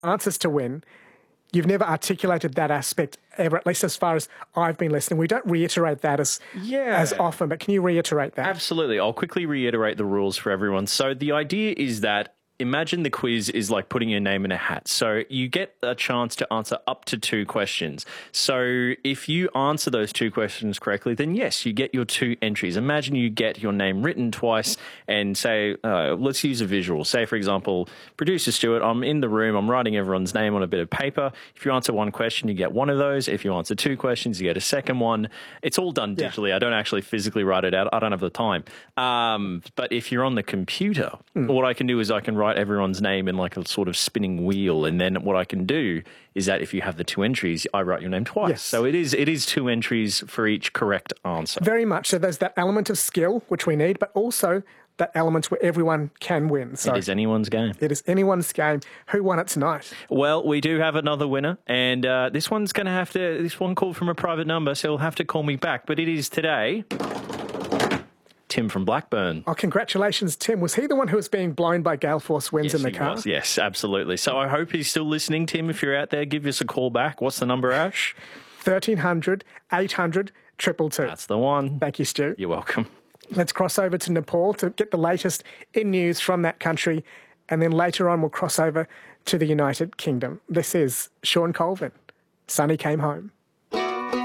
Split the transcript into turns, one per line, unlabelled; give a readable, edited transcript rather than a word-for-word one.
answers to win. You've never articulated that aspect ever, at least as far as I've been listening. We don't reiterate that as often, but can you reiterate that?
Absolutely. I'll quickly reiterate the rules for everyone. So the idea is that imagine the quiz is like putting your name in a hat. So you get a chance to answer up to 2 questions. So if you answer those 2 questions correctly, then yes, you get your 2 entries. Imagine you get your name written twice and say, let's use a visual. Say, for example, producer Stuart, I'm in the room, I'm writing everyone's name on a bit of paper. If you answer 1 question, you get 1 of those. If you answer 2 questions, you get a second one. It's all done digitally. Yeah. I don't actually physically write it out. I don't have the time. But if you're on the computer, what I can do is I can write everyone's name in like a sort of spinning wheel, and then what I can do is that if you have the 2 entries, I write your name twice. Yes. So it is 2 entries for each correct answer.
Very much. So there's that element of skill which we need, but also that element where everyone can win. So
it is anyone's game.
It is anyone's game. Who won it tonight?
Well, we do have another winner, and this one called from a private number, so he'll have to call me back. But it is today Tim from Blackburn.
Oh, congratulations, Tim. Was he the one who was being blown by gale force winds in the car?
Was. Yes, absolutely. So I hope he's still listening. Tim, if you're out there, give us a call back. What's the number, Ash?
1300 800 222.
That's the one.
Thank you, Stu.
You're welcome.
Let's cross over to Nepal to get the latest in news from that country, and then later on we'll cross over to the United Kingdom. This is Sean Colvin. Sonny Came Home.